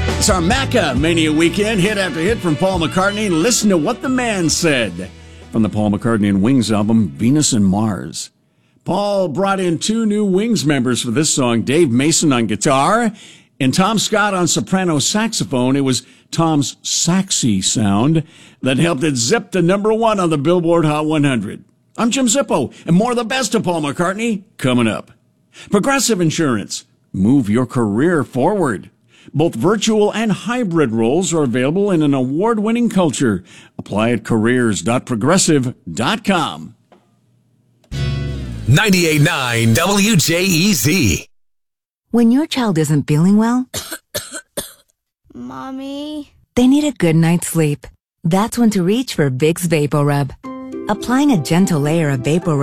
It's our Macca Mania weekend, hit after hit from Paul McCartney. Listen to what the man said from the Paul McCartney and Wings album, Venus and Mars. Paul brought in two new Wings members for this song, Dave Mason on guitar and Tom Scott on soprano saxophone. It was Tom's saxy sound that helped it zip to number one on the Billboard Hot 100. I'm Jim Zippo, and more of the best of Paul McCartney coming up. Progressive Insurance. Move your career forward. Both virtual and hybrid roles are available in an award-winning culture. Apply at careers.progressive.com. 98.9 WJEZ. When your child isn't feeling well, Mommy? they need a good night's sleep. That's when to reach for Vicks VapoRub. Applying a gentle layer of VapoRub